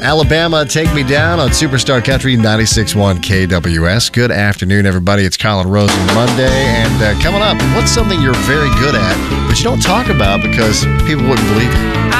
Alabama, Take Me Down on Superstar Country 96.1 KWS. Good afternoon, everybody. It's Colin Rosen Monday. And coming up, what's something you're very good at, but you don't talk about because people wouldn't believe you?